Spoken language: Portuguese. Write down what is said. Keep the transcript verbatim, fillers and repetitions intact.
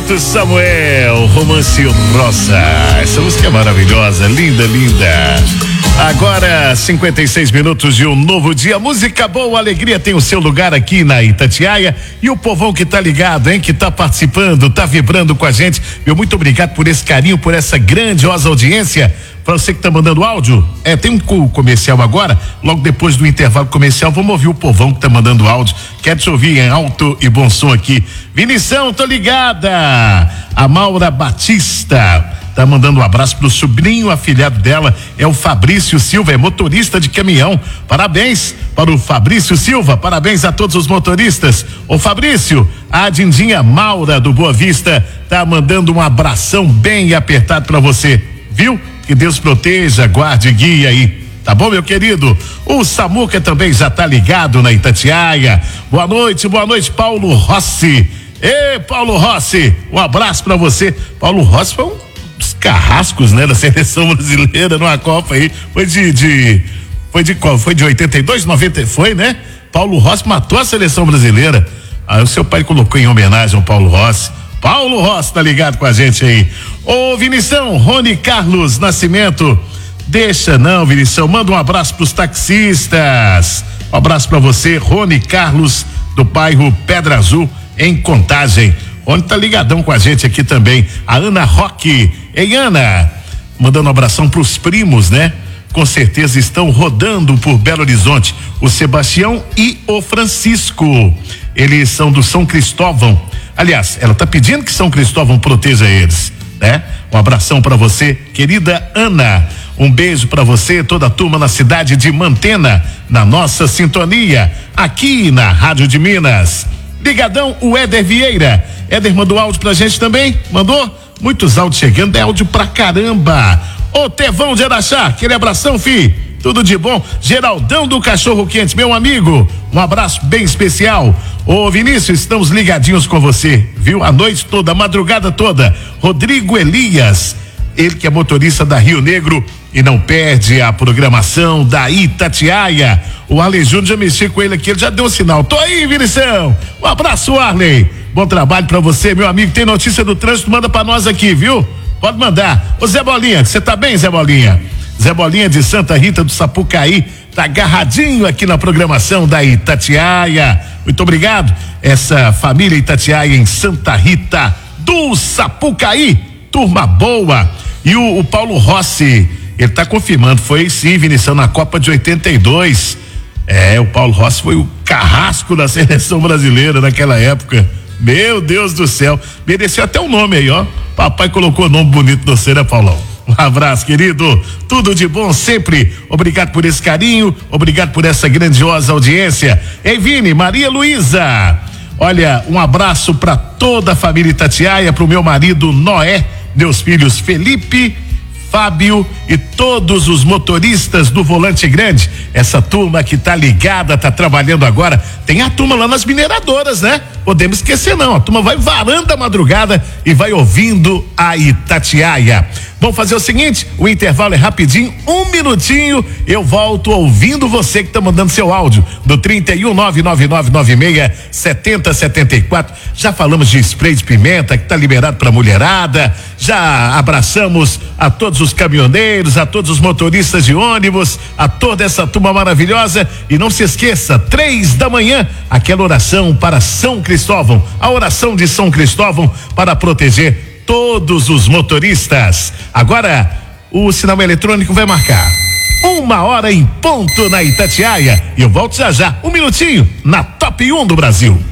Roberto Samuel, Romance Rosa. Essa música é maravilhosa, linda, linda. Agora, cinquenta e seis minutos de um novo dia. Música boa, alegria tem o seu lugar aqui na Itatiaia. E o povão que tá ligado, hein? Que tá participando, tá vibrando com a gente. Meu muito obrigado por esse carinho, por essa grandiosa audiência. Para você que tá mandando áudio, é, tem um comercial agora, logo depois do intervalo comercial, vamos ouvir o povão que tá mandando áudio. Quero te ouvir em alto e bom som aqui. Vinição, tô ligada. A Maura Batista tá mandando um abraço pro sobrinho afilhado dela, é o Fabrício Silva, é motorista de caminhão. Parabéns para o Fabrício Silva, parabéns a todos os motoristas. Ô Fabrício, a Dindinha Maura do Boa Vista tá mandando um abração bem apertado para você, viu? Que Deus proteja, guarde e guie aí. Tá bom, meu querido? O Samuca também já tá ligado na Itatiaia. Boa noite, boa noite, Paulo Rossi. Ê, Paulo Rossi, um abraço pra você. Paulo Rossi foi um dos carrascos, né, da seleção brasileira numa Copa aí. Foi de, de foi de qual? Foi de oitenta e dois, noventa, foi, né? Paulo Rossi matou a seleção brasileira. Aí o seu pai colocou em homenagem ao Paulo Rossi. Paulo Rossi tá ligado com a gente aí. Ô Vinição, Rony Carlos Nascimento, deixa não, Vinição, manda um abraço pros taxistas. Um abraço pra você, Rony Carlos, do bairro Pedra Azul, em Contagem. Rony tá ligadão com a gente aqui também. A Ana Roque, ei Ana, mandando um abração pros primos, né? Com certeza estão rodando por Belo Horizonte, o Sebastião e o Francisco. Eles são do São Cristóvão. Aliás, ela tá pedindo que São Cristóvão proteja eles, né? Um abração para você, querida Ana. Um beijo para você, toda a turma na cidade de Mantena, na nossa sintonia, aqui na Rádio de Minas. Ligadão, o Éder Vieira. Éder mandou áudio pra gente também? Mandou? Muitos áudios chegando, é áudio pra caramba. Ô Tevão de Araxá, aquele abração, fi. Tudo de bom. Geraldão do Cachorro Quente, meu amigo, um abraço bem especial. Ô Vinícius, estamos ligadinhos com você, viu? A noite toda, a madrugada toda. Rodrigo Elias, ele que é motorista da Rio Negro e não perde a programação da Itatiaia. O Arley Júnior, já mexi com ele aqui, ele já deu um sinal. Tô aí, Vinição. Um abraço, Arley. Bom trabalho pra você, meu amigo. Tem notícia do trânsito, manda pra nós aqui, viu? Pode mandar. Ô Zé Bolinha, você tá bem, Zé Bolinha? Zé Bolinha de Santa Rita do Sapucaí, tá agarradinho aqui na programação da Itatiaia. Muito obrigado. Essa família Itatiaia em Santa Rita do Sapucaí, turma boa. E o, o Paulo Rossi, ele tá confirmando, foi sim, Vinição, na Copa de oitenta e dois. É, o Paulo Rossi foi o carrasco da seleção brasileira naquela época. Meu Deus do céu, mereceu até o um nome aí, ó. Papai colocou o nome bonito do você, né, Paulão? Um abraço, querido. Tudo de bom sempre. Obrigado por esse carinho. Obrigado por essa grandiosa audiência. Ei, Vini, Maria Luísa. Olha, um abraço para toda a família Itatiaia, pro meu marido Noé, meus filhos Felipe, Fábio e todos os motoristas do Volante Grande. Essa turma que tá ligada, tá trabalhando agora. Tem a turma lá nas mineradoras, né? Podemos esquecer não, a turma vai varando a madrugada e vai ouvindo a Itatiaia. Vamos fazer o seguinte, o intervalo é rapidinho, um minutinho, eu volto ouvindo você que tá mandando seu áudio do trinta e um, nove nove nove nove seis, setenta setenta e quatro. Já falamos de spray de pimenta que tá liberado pra mulherada, já abraçamos a todos os caminhoneiros, a todos os motoristas de ônibus, a toda essa turma maravilhosa. E não se esqueça, três da manhã, aquela oração para São Cristóvão, a oração de São Cristóvão para proteger todos os motoristas. Agora, o sinal eletrônico vai marcar uma hora em ponto na Itatiaia. E eu volto já já, um minutinho, na Top um do Brasil.